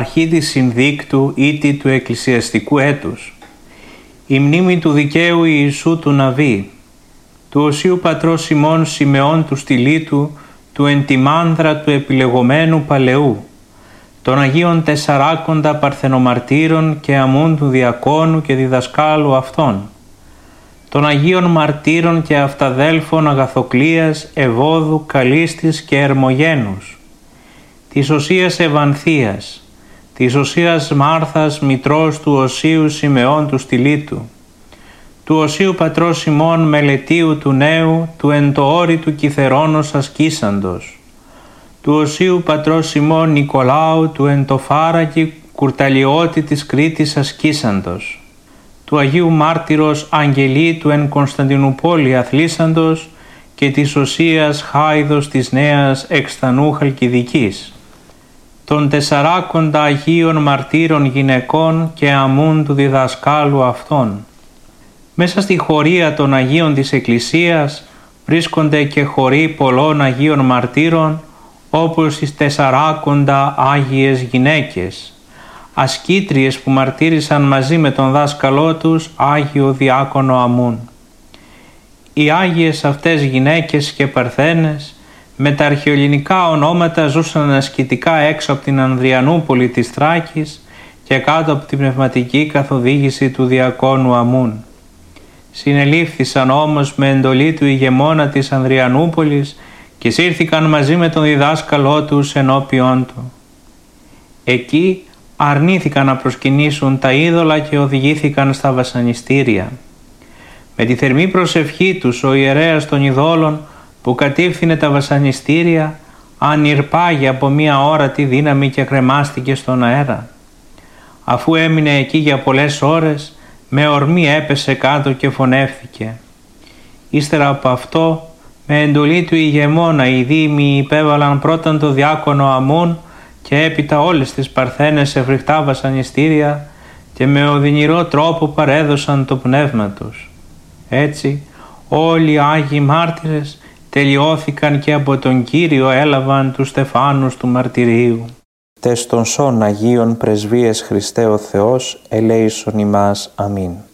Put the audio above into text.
αρχή της συνδίκτου ήτη του εκκλησιαστικού έτους, η μνήμη του δικαίου Ιησού του Ναβί, του Οσίου Πατρός ημών Σιμεών του Στυλίτου, του εν τη μάνδρα του επιλεγωμένου Παλαιού, των Αγίων Τεσσαράκοντα Παρθενομαρτύρων και αμούν του Διακόνου και διδασκάλου αυτών, των Αγίων Μαρτύρων και Αυταδέλφων Αγαθοκλίας, Ευώδου, Καλίστης και Ερμογένους, της Οσίας Ευανθίας, της Οσίας Μάρθας μητρός του Οσίου Σιμεών του Στυλίτου, του Οσίου Πατρός ημών Μελετίου του Νέου, του εν το όρη του Κιθερώνος ασκήσαντος, του Οσίου Πατρός ημών Νικολάου, του εν το φάρακι Κουρταλιώτη της Κρήτης ασκήσαντος, του Αγίου Μάρτυρος Αγγελή του εν Κωνσταντινούπολη αθλήσαντος και της Οσίας Χάιδος της Νέας Εξθανού Χαλκιδικής, των Τεσσαράκοντα Αγίων Μαρτύρων γυναικών και αμούν του διδασκάλου αυτών. Μέσα στη χωρία των Αγίων της Εκκλησίας βρίσκονται και χωροί πολλών Αγίων Μαρτύρων, όπως τις Τεσσαράκοντα Άγιες γυναίκες, ασκήτριες που μαρτύρησαν μαζί με τον δάσκαλό τους Άγιο Διάκονο Αμούν. Οι Άγιες αυτές γυναίκες και παρθένες με τα αρχαιοελληνικά ονόματα ζούσαν ασκητικά έξω από την Ανδριανούπολη της Θράκης και κάτω από την πνευματική καθοδήγηση του Διακόνου Αμούν. Συνελήφθησαν όμως με εντολή του ηγεμόνα της Ανδριανούπολης και σύρθηκαν μαζί με τον διδάσκαλό τους ενώπιον του. Εκεί αρνήθηκαν να προσκυνήσουν τα είδωλα και οδηγήθηκαν στα βασανιστήρια. Με τη θερμή προσευχή τους ο ιερέας των ειδόλων που κατήφθηνε τα βασανιστήρια ανηρπάγει από μία ώρα τη δύναμη και κρεμάστηκε στον αέρα. Αφού έμεινε εκεί για πολλές ώρες, με ορμή έπεσε κάτω και φωνεύθηκε. Ύστερα από αυτό, με εντολή του ηγεμόνα, οι δήμοι υπέβαλαν πρώτον το Διάκονο Αμούν και έπειτα όλες τις παρθένες σε φρικτά βασανιστήρια και με οδυνηρό τρόπο παρέδωσαν το πνεύμα τους. Έτσι, όλοι οι Άγιοι Μάρτυρες τελειώθηκαν και από τον Κύριο έλαβαν τους στεφάνους του μαρτυρίου. Τες των σών Αγίων Πρεσβείες Χριστέ ο Θεός, ελέησον ημάς. Αμήν.